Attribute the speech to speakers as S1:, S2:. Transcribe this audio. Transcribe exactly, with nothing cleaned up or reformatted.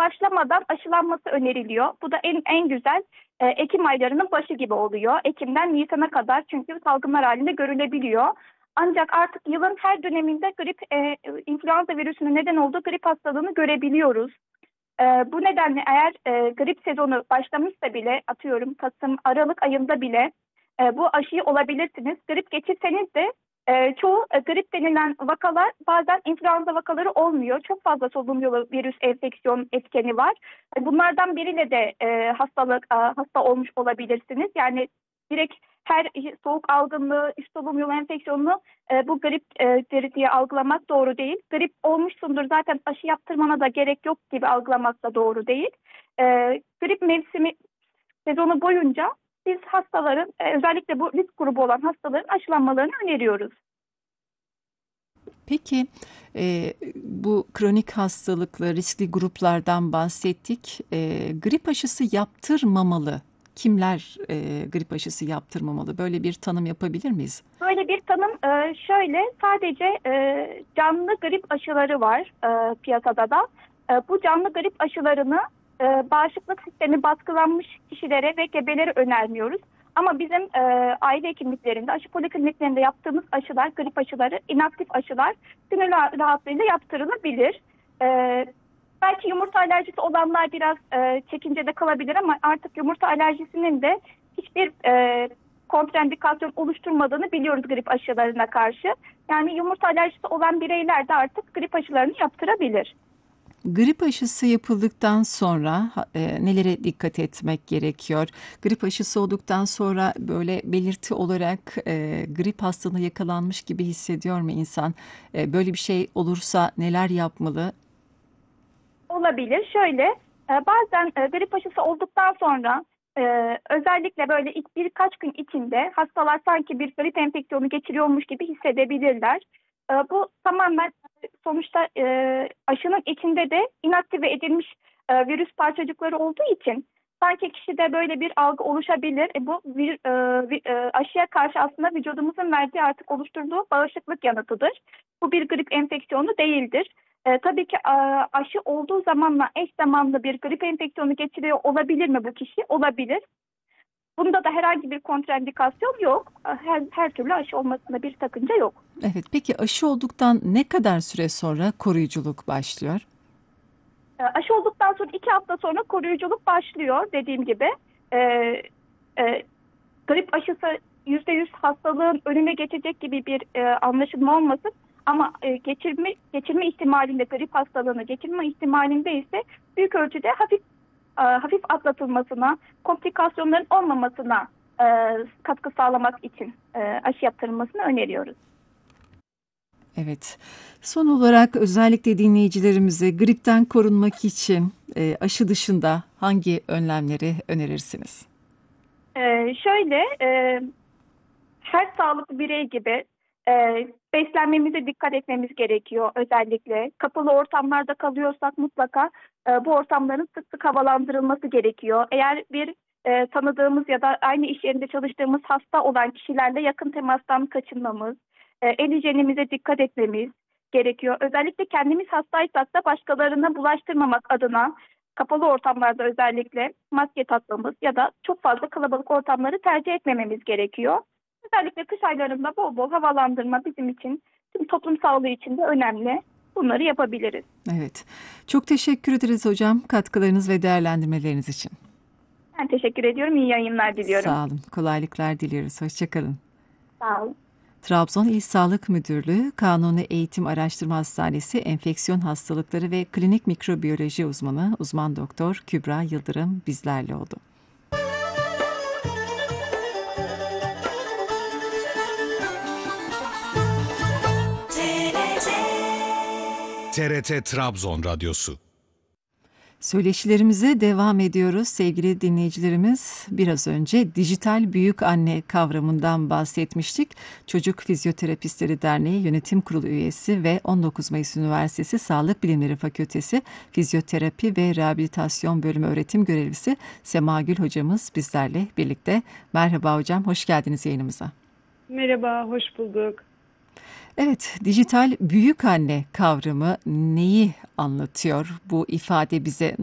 S1: başlamadan aşılanması öneriliyor. Bu da en en güzel e, Ekim aylarının başı gibi oluyor. Ekim'den Nisan'a kadar, çünkü salgınlar halinde görülebiliyor. Ancak artık yılın her döneminde grip, e, influenza virüsünün neden olduğu grip hastalığını görebiliyoruz. E, bu nedenle eğer e, grip sezonu başlamışsa bile, atıyorum Kasım, Aralık ayında bile e, bu aşıyı olabilirsiniz. Grip geçirseniz de e, çoğu e, grip denilen vakalar bazen influenza vakaları olmuyor. Çok fazla solunum yolu virüs enfeksiyon etkeni var. E, bunlardan biriyle de e, hastalık e, hasta olmuş olabilirsiniz. Yani direkt her soğuk algınlığı, üst solunum yolu enfeksiyonunu e, bu grip e, diye algılamak doğru değil. Grip olmuşsundur zaten aşı yaptırmana da gerek yok gibi algılamak da doğru değil. E, grip mevsimi sezonu boyunca biz hastaların, e, özellikle bu risk grubu olan hastaların aşılanmalarını öneriyoruz.
S2: Peki e, bu kronik hastalıklı riskli gruplardan bahsettik. E, grip aşısı yaptırmamalı. Kimler e, grip aşısı yaptırmamalı? Böyle bir tanım yapabilir miyiz?
S1: Böyle bir tanım e, şöyle, sadece e, canlı grip aşıları var e, piyasada da. E, bu canlı grip aşılarını e, bağışıklık sistemi baskılanmış kişilere ve gebelere önermiyoruz. Ama bizim e, aile hekimliklerinde, aşı polikliniklerinde yaptığımız aşılar, grip aşıları, inaktif aşılar gönül rahatlığıyla yaptırılabilir. E, belki yumurta alerjisi olanlar biraz e, çekincede kalabilir ama artık yumurta alerjisinin de hiçbir e, kontraindikasyon oluşturmadığını biliyoruz grip aşılarına karşı. Yani yumurta alerjisi olan bireyler de artık grip aşılarını yaptırabilir.
S2: Grip aşısı yapıldıktan sonra e, nelere dikkat etmek gerekiyor? Grip aşısı olduktan sonra böyle belirti olarak e, grip hastalığına yakalanmış gibi hissediyor mu insan? E, böyle bir şey olursa neler yapmalı?
S1: Olabilir. Şöyle, e, bazen e, grip aşısı olduktan sonra e, özellikle böyle ilk birkaç gün içinde hastalar sanki bir grip enfeksiyonu geçiriyormuş gibi hissedebilirler. E, bu tamamen e, sonuçta e, aşının içinde de inaktive edilmiş e, virüs parçacıkları olduğu için sanki kişide böyle bir algı oluşabilir. E, bu bir, e, bir e, aşıya karşı aslında vücudumuzun verdiği, artık oluşturduğu bağışıklık yanıtıdır. Bu bir grip enfeksiyonu değildir. E, tabii ki e, aşı olduğu zamanla eş zamanlı bir grip enfeksiyonu geçiriyor olabilir mi bu kişi? Olabilir. Bunda da herhangi bir kontraindikasyon yok. Her, her türlü aşı olmasında bir sakınca yok.
S2: Evet, peki aşı olduktan ne kadar süre sonra koruyuculuk başlıyor?
S1: E, aşı olduktan sonra iki hafta sonra koruyuculuk başlıyor dediğim gibi. E, e, grip aşısı yüzde yüz hastalığın önüne geçecek gibi bir e, anlaşılma olmasın. Ama e, geçirme geçirme ihtimalinde, grip hastalığını geçirme ihtimalinde ise büyük ölçüde hafif e, hafif atlatılmasına, komplikasyonların olmamasına e, katkı sağlamak için e, aşı yaptırılmasını öneriyoruz.
S2: Evet. Son olarak özellikle dinleyicilerimize gripten korunmak için e, aşı dışında hangi önlemleri önerirsiniz?
S1: E, şöyle, e, her sağlıklı birey gibi e, beslenmemize dikkat etmemiz gerekiyor özellikle. Kapalı ortamlarda kalıyorsak mutlaka e, bu ortamların sık sık havalandırılması gerekiyor. Eğer bir e, tanıdığımız ya da aynı iş yerinde çalıştığımız hasta olan kişilerle yakın temastan kaçınmamız, e, el hijyenimize dikkat etmemiz gerekiyor. Özellikle kendimiz hastaysak da başkalarına bulaştırmamak adına kapalı ortamlarda özellikle maske takmamız ya da çok fazla kalabalık ortamları tercih etmememiz gerekiyor. Özellikle kış aylarında bol bol havalandırma bizim için, tüm toplum sağlığı için de önemli. Bunları yapabiliriz.
S2: Evet. Çok teşekkür ederiz hocam katkılarınız ve değerlendirmeleriniz için.
S1: Ben teşekkür ediyorum. İyi yayınlar diliyorum.
S2: Sağ olun. Kolaylıklar diliyoruz. Hoşçakalın.
S1: Sağ olun.
S2: Trabzon İl Sağlık Müdürlüğü Kanuni Eğitim Araştırma Hastanesi Enfeksiyon Hastalıkları ve Klinik Mikrobiyoloji uzmanı uzman doktor Kübra Yıldırım bizlerle oldu.
S3: T R T Trabzon Radyosu.
S2: Söyleşilerimize devam ediyoruz sevgili dinleyicilerimiz. Biraz önce dijital büyük anne kavramından bahsetmiştik. Çocuk Fizyoterapistleri Derneği Yönetim Kurulu üyesi ve on dokuz Mayıs Üniversitesi Sağlık Bilimleri Fakültesi Fizyoterapi ve Rehabilitasyon Bölümü öğretim görevlisi Sema Gül hocamız bizlerle birlikte. Merhaba hocam, hoş geldiniz yayınımıza.
S4: Merhaba, hoş bulduk.
S2: Evet, dijital büyük anne kavramı neyi anlatıyor? Bu ifade bize